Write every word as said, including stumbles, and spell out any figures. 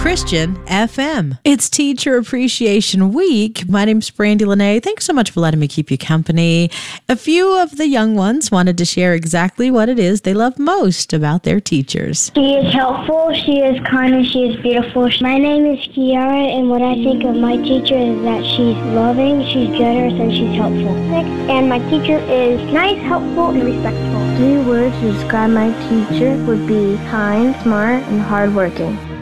Christian F M. It's Teacher Appreciation Week. My name's Brandy Lene. Thanks so much for letting me keep you company. A few of the young ones wanted to share exactly what it is they love most about their teachers. She is helpful, she is kind, and she is beautiful. My name is Kiara, and what I think of my teacher is that she's loving, she's generous, and she's helpful. And my teacher is nice, helpful, and respectful. Three words to describe my teacher would be kind, smart, and hardworking.